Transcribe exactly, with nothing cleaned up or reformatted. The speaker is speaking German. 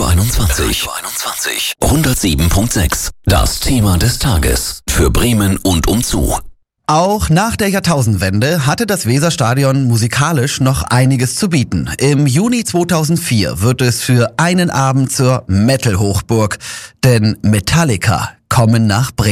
Radio einundzwanzig. Radio einundzwanzig. hundertsieben Komma sechs. Das Thema des Tages. Für Bremen und umzu. Auch nach der Jahrtausendwende hatte das Weserstadion musikalisch noch einiges zu bieten. Im Juni zweitausendvier wird es für einen Abend zur Metal-Hochburg, denn Metallica kommen nach Bremen.